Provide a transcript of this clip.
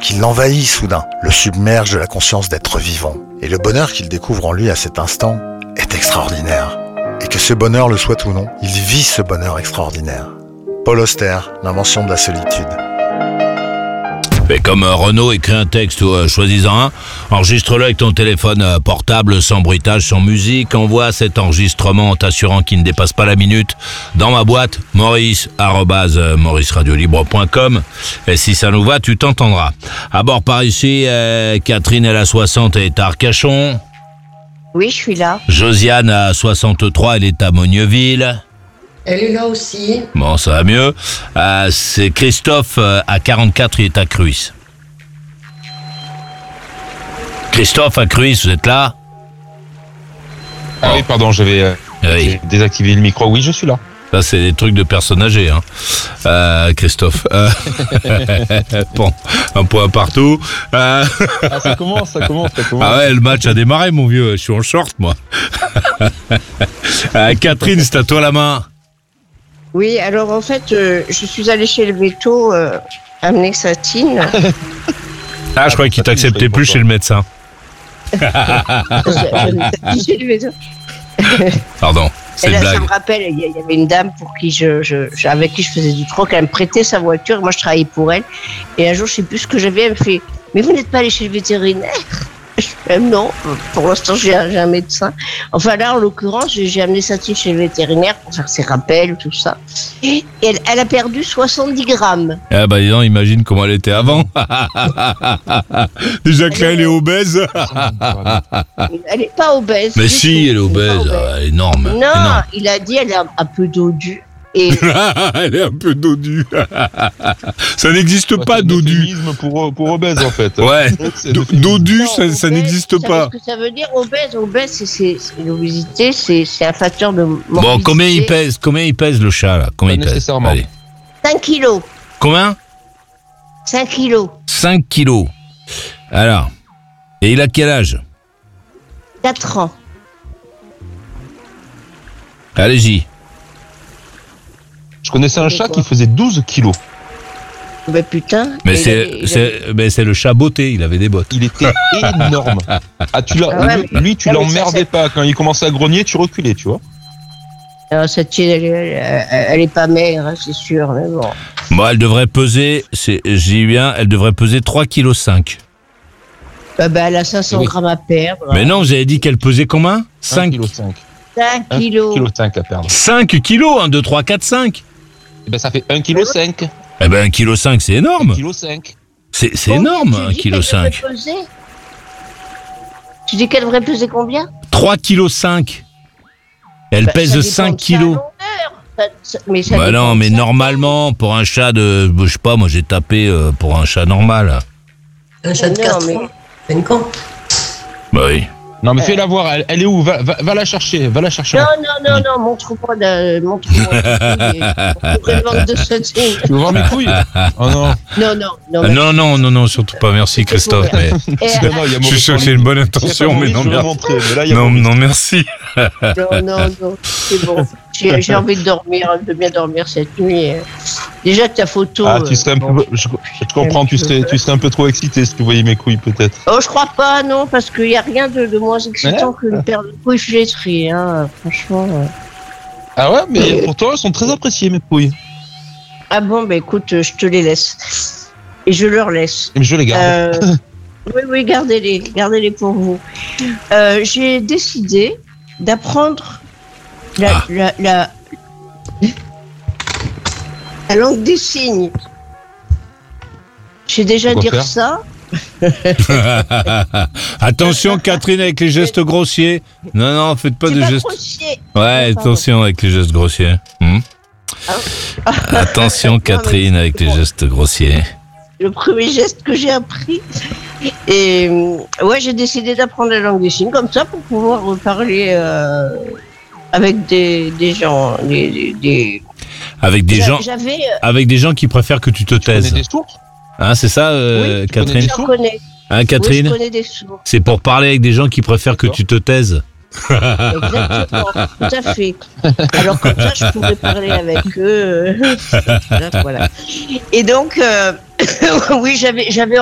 qui l'envahit soudain, le submerge de la conscience d'être vivant. Et le bonheur qu'il découvre en lui à cet instant est extraordinaire. Et que ce bonheur le soit ou non, il vit ce bonheur extraordinaire. Paul Auster, l'invention de la solitude. Mais comme Renaud écrit un texte ou choisis-en un, enregistre-le avec ton téléphone portable sans bruitage, sans musique, envoie cet enregistrement en t'assurant qu'il ne dépasse pas la minute dans ma boîte maurice@mauriceradiolibre.com et si ça nous va, tu t'entendras. À bord par ici, Catherine elle a 60 et est à Arcachon. Oui, je suis là. Josiane a 63, elle est à Mogneuville. Elle est là aussi. Bon, ça va mieux. C'est Christophe à 44, il est à Cruis. Christophe à Cruis, vous êtes là? Ah oui, pardon, j'ai désactivé le micro. Oui, je suis là. Ça, c'est des trucs de personnes âgées, hein. Christophe. Bon, un point partout. Ça commence. Ah ouais, le match a démarré, mon vieux. Je suis en short, moi. Catherine, c'est à toi la main. Oui, alors en fait, je suis allée chez le veto amener Satine. Ah, je croyais qu'il t'acceptait plus chez le médecin. Chez le veto. Pardon, c'est une blague. Ça me rappelle, il y avait une dame pour qui avec qui je faisais du troc, elle me prêtait sa voiture, moi je travaillais pour elle. Et un jour, je sais plus ce que j'avais, elle me fait « Mais vous n'êtes pas allé chez le vétérinaire ?» Je fais « Non, pour l'instant j'ai un médecin. » Enfin là, en l'occurrence, j'ai amené Satine chez le vétérinaire pour faire ses rappels, tout ça. Et elle a perdu 70 grammes. Ah bah dis donc, imagine comment elle était avant. Déjà que là, elle est obèse. Elle n'est pas obèse. Mais si, elle est obèse, énorme. Non, énorme. il a dit elle est un peu dodue. Et... Elle est un peu dodue. Ça n'existe pas, dodu. Pour obèse, en fait. Ouais, dodu, ça n'existe pas. Ce que ça veut dire obèse, c'est l'obésité, c'est un facteur de morbidité. Bon, combien il pèse le chat, là? Combien il pèse? Nécessairement. Allez. 5 kilos. Combien? 5 kilos. 5 kilos. Alors, et il a quel âge? 4 ans. Allez-y. Je connaissais un chat qui faisait 12 kilos. Ben putain. Mais c'est le chat beauté, il avait des bottes. Il était énorme. Lui, tu l'emmerdais pas. Quand il commençait à grogner, tu reculais, tu vois. Alors, cette fille, elle est pas maigre, hein, c'est sûr, mais bon. Bon, elle devrait peser, j'y viens, elle devrait peser 3,5 kg. Elle a 500 grammes à perdre. Mais non, vous avez dit qu'elle pesait combien? 5,5 kg. 5 kilos. 1,5 kg à perdre. 5 kilos, 1, 2, 3, 4, 5. Ça fait 1,5 kg. Eh ben 1,5 kg, c'est énorme. 1,5 kg. C'est énorme, 1,5 kg. Tu dis qu'elle devrait peser combien? 3,5 kg. Elle pèse 5 kilos. Bah non, mais normalement, pour un chat de... Je sais pas, moi j'ai tapé pour un chat normal. Un chat de 4 ans. C'est une con. Bah oui. Non, mais fais-la voir, elle est où? Va la chercher, va la chercher. Non, montre-moi le ventre de Satine. Tu veux voir mes couilles? Oh non. Non, surtout pas. Merci Christophe. Mais... je suis sûr que c'est une bonne intention, mais non, non, merci. Non, c'est bon. J'ai envie de dormir, de bien dormir cette nuit. Déjà que ta photo... Ah, tu serais un peu... Je comprends, tu serais un peu trop excité si tu voyais mes couilles, peut-être. Oh, je crois pas, non, parce qu'il n'y a rien de moins excitant qu'une paire de couilles flétries, hein, franchement. Ah ouais, mais pourtant, elles sont très appréciées, mes couilles. Ah bon, écoute, je te les laisse. Et je leur laisse. Mais je les garde. Oui, gardez-les pour vous. J'ai décidé d'apprendre la langue des signes. J'ai déjà dit ça. Attention Catherine avec les gestes grossiers. Non, faites pas de gestes. Grossier. Ouais, attention avec les gestes grossiers. Attention Catherine avec les gestes grossiers. Le premier geste que j'ai appris. Et j'ai décidé d'apprendre la langue des signes comme ça pour pouvoir parler avec des gens, avec des gens qui préfèrent que tu te taises. Tu connais des sourds? Hein, c'est ça, Catherine? Je connais. Hein, Catherine? Oui, je connais des sourds. C'est pour parler avec des gens qui préfèrent que tu te taises. Exactement, tout à fait. Alors comme ça, je pourrais parler avec eux. Voilà. Et donc, oui, j'avais